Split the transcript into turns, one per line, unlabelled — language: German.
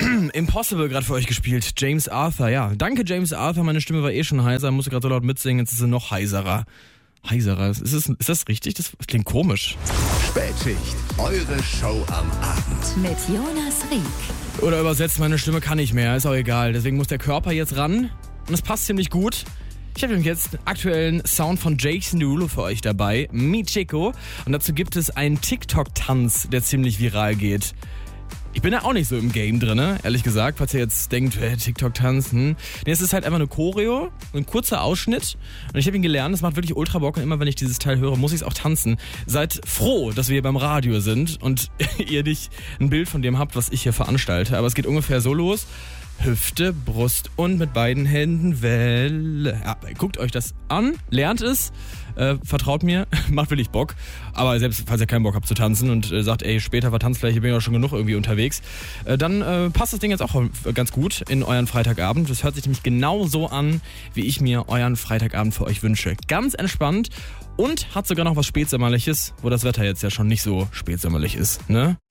Impossible gerade für euch gespielt. James Arthur, ja. Danke, James Arthur. Meine Stimme war schon heiser, musste gerade so laut mitsingen, jetzt ist sie noch heiserer. Heiserer, ist das richtig? Das klingt komisch.
Spätschicht, eure Show am Abend.
Mit Jonas Rieck.
Oder übersetzt, meine Stimme kann nicht mehr, ist auch egal. Deswegen muss der Körper jetzt ran und es passt ziemlich gut. Ich habe nämlich jetzt einen aktuellen Sound von Jason Derulo für euch dabei, Mi Chico. Und dazu gibt es einen TikTok-Tanz, der ziemlich viral geht. Ich bin ja auch nicht so im Game drin, ehrlich gesagt, falls ihr jetzt denkt, TikTok-Tanz, Nee, es ist halt einfach eine Choreo, ein kurzer Ausschnitt. Und ich habe ihn gelernt, es macht wirklich ultra Bock und immer wenn ich dieses Teil höre, muss ich es auch tanzen. Seid froh, dass wir hier beim Radio sind und ihr nicht ein Bild von dem habt, was ich hier veranstalte. Aber es geht ungefähr so los. Hüfte, Brust und mit beiden Händen Welle. Ja, guckt euch das an, lernt es, vertraut mir, macht wirklich Bock. Aber selbst falls ihr keinen Bock habt zu tanzen und sagt, ey, später war Tanzfläche, bin ich auch schon genug irgendwie unterwegs, dann passt das Ding jetzt auch ganz gut in euren Freitagabend. Das hört sich nämlich genau so an, wie ich mir euren Freitagabend für euch wünsche. Ganz entspannt und hat sogar noch was Spätsommerliches, wo das Wetter jetzt ja schon nicht so spätsommerlich ist, ne?